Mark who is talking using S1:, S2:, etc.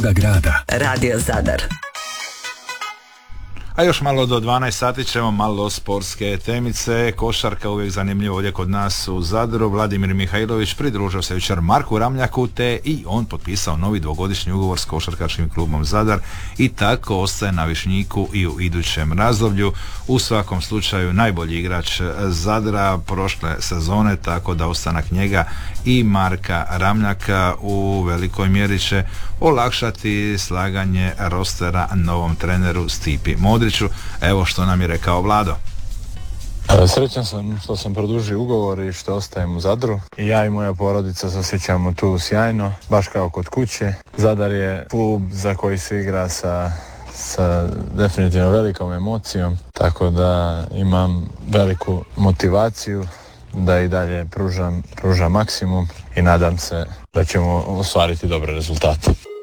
S1: tvoga grada.
S2: Radio Zadar.
S3: A još malo do 12 sati ćemo malo sportske temice. Košarka uvijek zanimljivo ovdje kod nas u Zadru. Vladimir Mihajlović pridružio se jučer Marku Ramljaku te i on potpisao novi dvogodišnji ugovor s košarkaškim klubom Zadar i tako ostaje na Višnjiku i u idućem razdoblju. U svakom slučaju najbolji igrač Zadra prošle sezone, tako da ostanak njega i Marka Ramljaka u velikoj mjeri će olakšati slaganje rostera novom treneru Stipi Modriću. Evo što nam je rekao Vlado.
S4: Srećan sam što sam produžio ugovor i što ostajem u Zadru. I ja i moja porodica se osjećamo tu sjajno, baš kao kod kuće. Zadar je klub za koji se igra sa definitivno velikom emocijom, tako da imam veliku motivaciju da i dalje pružam maksimum i nadam se da ćemo ostvariti dobre rezultate.